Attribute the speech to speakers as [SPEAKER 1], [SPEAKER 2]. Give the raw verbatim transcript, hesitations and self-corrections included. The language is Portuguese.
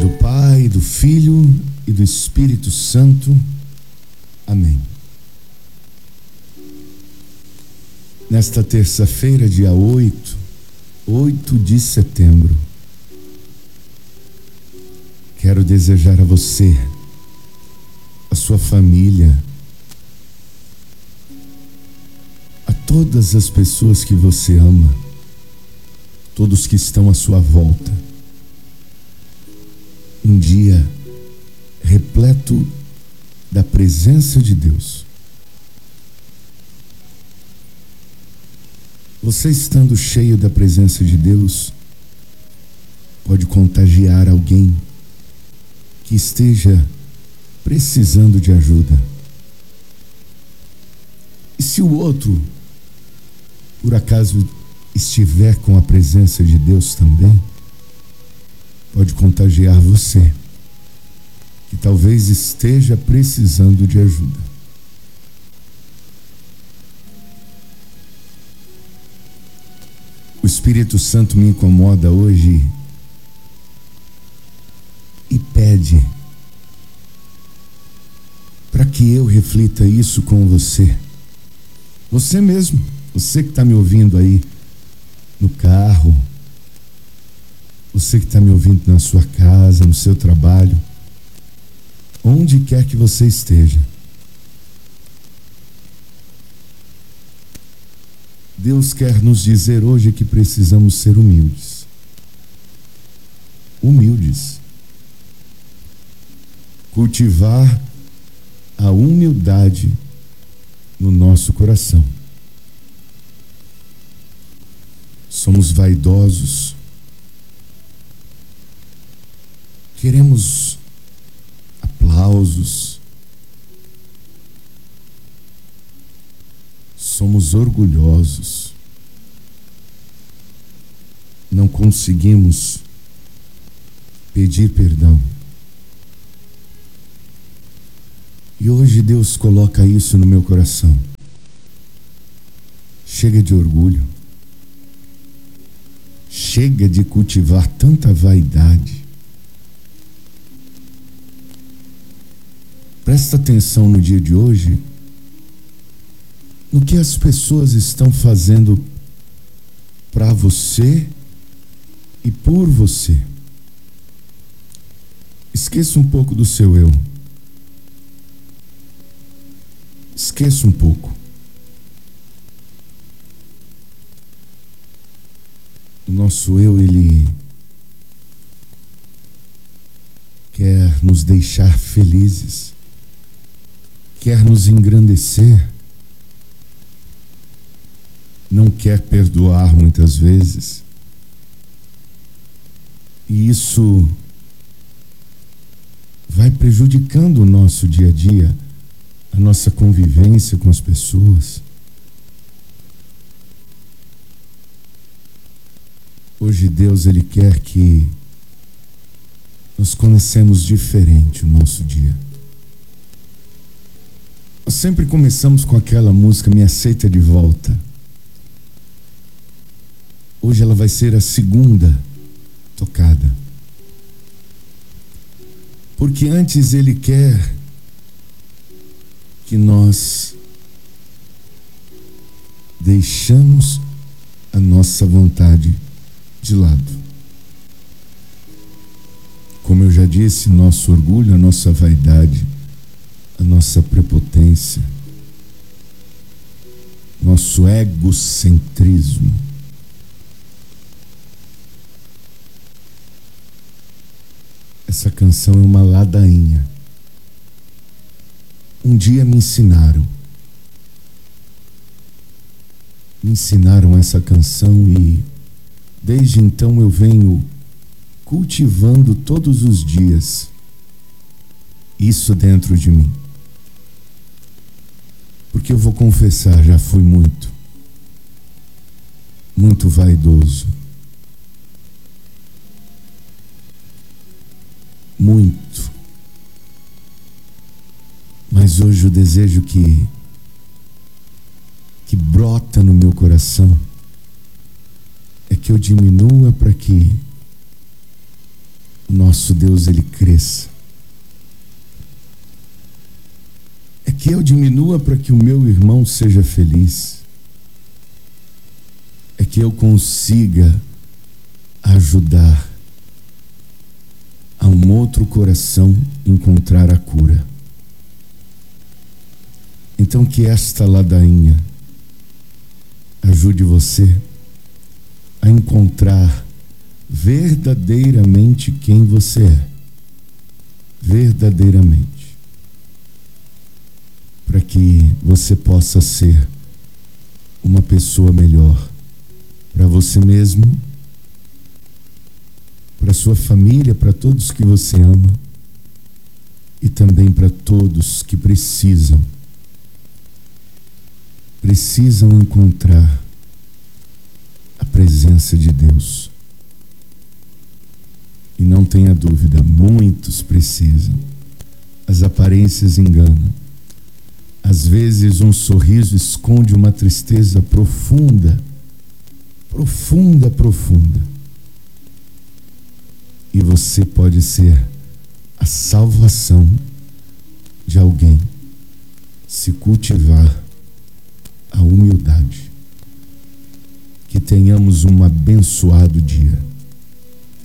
[SPEAKER 1] do Pai, do Filho e do Espírito Santo. Amém. Nesta terça-feira, dia oito, oito de setembro, quero desejar a você, a sua família, a todas as pessoas que você ama, todos que estão à sua volta, um dia repleto da presença de Deus. Você estando cheio da presença de Deus, pode contagiar alguém que esteja precisando de ajuda. E se o outro, por acaso, estiver com a presença de Deus também, pode contagiar você, que talvez esteja precisando de ajuda. O Espírito Santo me incomoda hoje e pede para que eu reflita isso com você. Você mesmo, você que está me ouvindo aí no carro, você que está me ouvindo na sua casa, no seu trabalho, onde quer que você esteja. Deus quer nos dizer hoje que precisamos ser humildes. Humildes. Cultivar a humildade no nosso coração. Somos vaidosos. Queremos aplausos. Somos orgulhosos. Não conseguimos pedir perdão. E hoje Deus coloca isso no meu coração. Chega de orgulho. Chega de cultivar tanta vaidade. Presta atenção no dia de hoje, no que as pessoas estão fazendo para você e por você. Esqueça um pouco do seu eu. Esqueça um pouco. O nosso eu, ele quer nos deixar felizes, quer nos engrandecer, não quer perdoar muitas vezes. E isso vai prejudicando o nosso dia a dia, a nossa convivência com as pessoas. Hoje Deus, ele quer que nós conhecemos diferente o nosso dia. Nós sempre começamos com aquela música Me Aceita de Volta. Hoje ela vai ser a segunda tocada. Porque antes ele quer que nós deixamos a nossa vontade de lado. Como eu já disse, nosso orgulho, a nossa vaidade, a nossa prepotência, nosso egocentrismo. Essa canção é uma ladainha. Um dia me ensinaram. Me ensinaram essa canção e desde então eu venho cultivando todos os dias isso dentro de mim. Porque eu vou confessar, já fui muito, muito vaidoso. Muito. Mas hoje o desejo que que brota no meu coração é que eu diminua para que o nosso nosso Deus ele cresça. É que eu diminua para que o meu irmão seja feliz. É que eu consiga ajudar a um outro coração encontrar a cura. Então que esta ladainha ajude você a encontrar verdadeiramente quem você é. Verdadeiramente. Para que você possa ser uma pessoa melhor para você mesmo, para sua família, para todos que você ama e também para todos que precisam precisam encontrar a presença de Deus. E não tenha dúvida, muitos precisam. As aparências enganam. Às vezes um sorriso esconde uma tristeza profunda, profunda, profunda. E você pode ser a salvação de alguém se cultivar a humildade. Que tenhamos um abençoado dia.